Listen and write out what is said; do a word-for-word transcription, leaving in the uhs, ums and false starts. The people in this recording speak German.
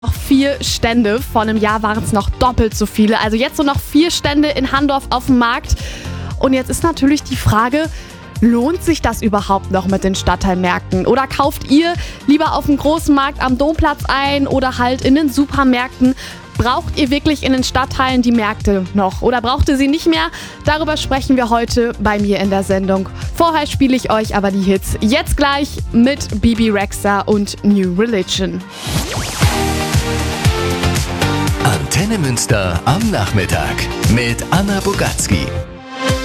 Noch vier Stände. Vor einem Jahr waren es noch doppelt so viele. Also jetzt so noch vier Stände in Handorf auf dem Markt. Und jetzt ist natürlich die Frage, lohnt sich das überhaupt noch mit den Stadtteilmärkten? Oder kauft ihr lieber auf dem großen Markt am Domplatz ein oder halt in den Supermärkten? Braucht ihr wirklich in den Stadtteilen die Märkte noch oder braucht ihr sie nicht mehr? Darüber sprechen wir heute bei mir in der Sendung. Vorher spiele ich euch aber die Hits. Jetzt gleich mit Bibi Rexha und New Religion. Antenne Münster am Nachmittag mit Anna Bogatzki.